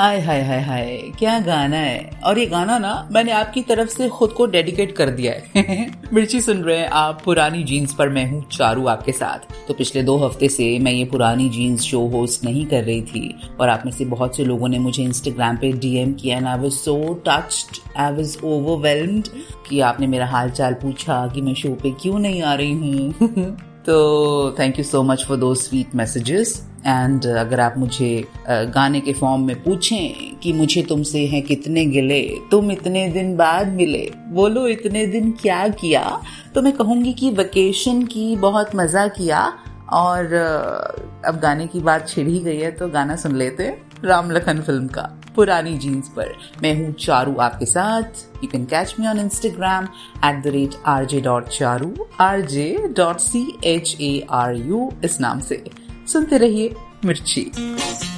आय हाय हाय हाय, क्या गाना है। और ये गाना ना मैंने आपकी तरफ से खुद को डेडिकेट कर दिया है। मिर्ची सुन रहे हैं आप पुरानी जीन्स पर, मैं हूँ चारू आपके साथ। तो पिछले 2 हफ्ते से मैं ये पुरानी जीन्स शो होस्ट नहीं कर रही थी और आप में से बहुत से लोगों ने मुझे इंस्टाग्राम पे डीएम किया and I was so touched, I was overwhelmed कि आपने मेरा हाल चाल पूछा कि मैं शो पे क्यों नहीं आ रही हूँ। तो thank you so much for दो स्वीट मैसेजेस। एंड अगर आप मुझे गाने के फॉर्म में पूछें कि मुझे तुमसे हैं कितने गिले, तुम इतने दिन बाद मिले, बोलो इतने दिन क्या किया, तो मैं कहूँगी कि वेकेशन की बहुत मज़ा किया। और अब गाने की बात छिड़ ही गई है तो गाना सुन लेते हैं राम लखन फिल्म का पुरानी जीन्स पर। मैं हूँ चारू आपके साथ। You can catch me on Instagram @rj.charu, rj.charu इस नाम से। सुनते रहिए मिर्ची।